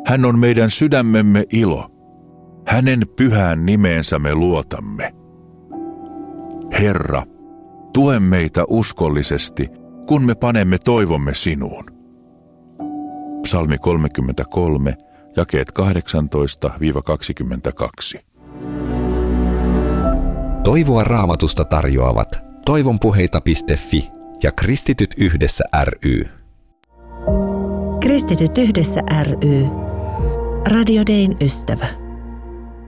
Hän on meidän sydämemme ilo. Hänen pyhään nimeensä me luotamme. Herra, tue meitä uskollisesti, kun me panemme toivomme sinuun. Psalmi 33, jakeet 18-22. Toivoa Raamatusta tarjoavat toivonpuheita.fi ja Kristityt yhdessä ry. Kristityt yhdessä ry. Radio Dayn ystävä.